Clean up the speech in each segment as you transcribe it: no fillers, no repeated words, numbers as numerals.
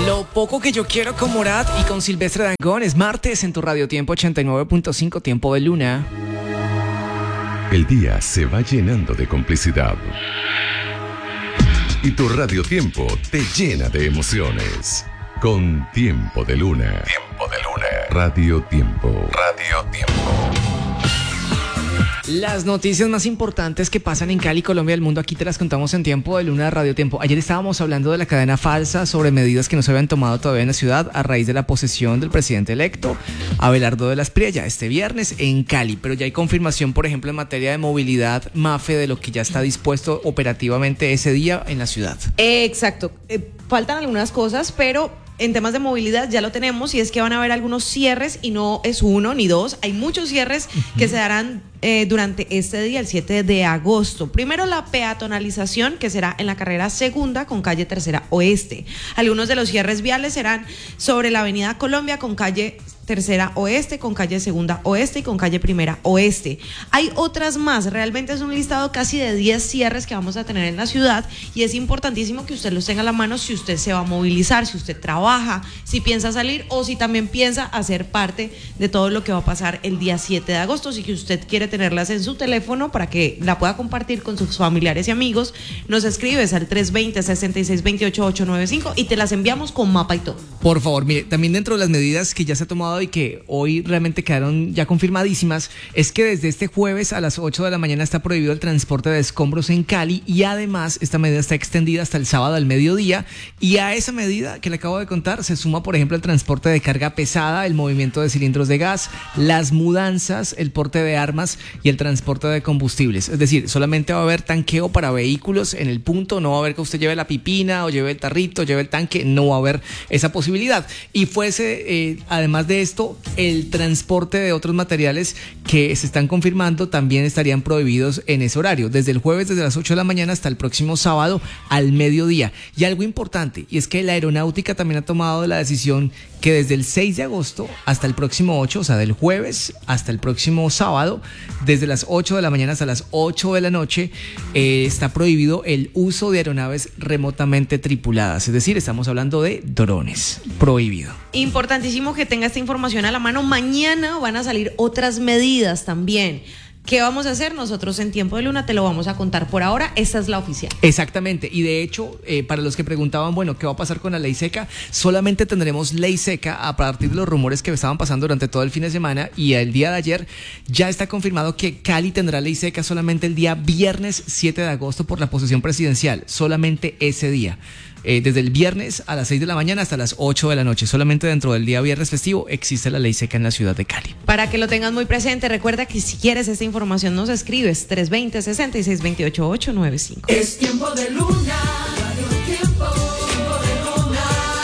Lo poco que yo quiero con Morat y con Silvestre Dangond. Es martes en tu Radio Tiempo 89.5, tiempo de luna. El día se va llenando de complicidad. Y tu Radio Tiempo te llena de emociones. Con Tiempo de Luna. Tiempo de Luna. Radio Tiempo. Radio Tiempo. Las noticias más importantes que pasan en Cali, Colombia y el mundo, aquí te las contamos en Tiempo de Luna de Radio Tiempo. Ayer estábamos hablando de la cadena falsa sobre medidas que no se habían tomado todavía en la ciudad a raíz de la posesión del presidente electo, Abelardo de las Priella, este viernes en Cali. Pero ya hay confirmación, por ejemplo, en materia de movilidad, Mafe, de lo que ya está dispuesto operativamente ese día en la ciudad. Exacto. Faltan algunas cosas, pero en temas de movilidad ya lo tenemos, y es que van a haber algunos cierres, y no es uno ni dos, hay muchos cierres que se darán durante este día, el 7 de agosto. Primero, la peatonalización, que será en la carrera segunda con calle Tercera Oeste. Algunos de los cierres viales serán sobre la avenida Colombia con calle Tercera Oeste, con calle Segunda Oeste y con calle Primera Oeste. Hay otras más, realmente es un listado casi de 10 cierres que vamos a tener en la ciudad, y es importantísimo que usted los tenga a la mano si usted se va a movilizar, si usted trabaja, si piensa salir o si también piensa hacer parte de todo lo que va a pasar el día 7 de agosto. Si que usted quiere tenerlas en su teléfono para que la pueda compartir con sus familiares y amigos, nos escribes al 320-6628-895 y te las enviamos con mapa y todo. Por favor, mire, también dentro de las medidas que ya se ha tomado y que hoy realmente quedaron ya confirmadísimas, es que desde este jueves a las 8 de la mañana está prohibido el transporte de escombros en Cali, y además esta medida está extendida hasta el sábado al mediodía, y a esa medida que le acabo de contar se suma, por ejemplo, el transporte de carga pesada, el movimiento de cilindros de gas, las mudanzas, el porte de armas y el transporte de combustibles. Es decir, solamente va a haber tanqueo para vehículos en el punto, no va a haber que usted lleve la pipina o lleve el tarrito, lleve el tanque, no va a haber esa posibilidad. Y además de esto, el transporte de otros materiales que se están confirmando también estarían prohibidos en ese horario, desde el jueves, desde las 8 de la mañana hasta el próximo sábado al mediodía. Y algo importante, y es que la aeronáutica también ha tomado la decisión que desde el 6 de agosto hasta el próximo 8, o sea, del jueves hasta el próximo sábado, desde las 8 de la mañana hasta las 8 de la noche, está prohibido el uso de aeronaves remotamente tripuladas. Es decir, estamos hablando de drones. Prohibido. Importantísimo que tenga esta información a la mano. Mañana van a salir otras medidas también. ¿Qué vamos a hacer? Nosotros en Tiempo de Luna te lo vamos a contar. Por ahora, esta es la oficial. Exactamente. Y de hecho, para los que preguntaban, bueno, ¿qué va a pasar con la ley seca? Solamente tendremos ley seca a partir de los rumores que estaban pasando durante todo el fin de semana, y el día de ayer ya está confirmado que Cali tendrá ley seca solamente el día viernes 7 de agosto por la posesión presidencial. Solamente ese día. Desde el viernes a las 6 de la mañana hasta las 8 de la noche. Solamente dentro del día viernes festivo existe la ley seca en la ciudad de Cali. Para que lo tengas muy presente, recuerda que si quieres esta información nos escribes 320-6628-895. Es Tiempo de Luna, Radio Tiempo, Tiempo de Luna,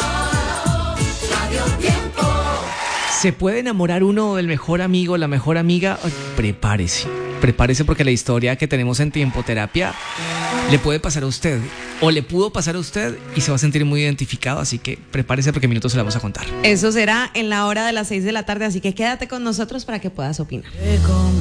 Radio Tiempo. ¿Se puede enamorar uno del mejor amigo, la mejor amiga? Ay, prepárese porque la historia que tenemos en Tiempo Terapia le puede pasar a usted, o le pudo pasar a usted, y se va a sentir muy identificado, así que prepárese porque en minutos se la vamos a contar. Eso será en la hora de las 6 de la tarde, así que quédate con nosotros para que puedas opinar.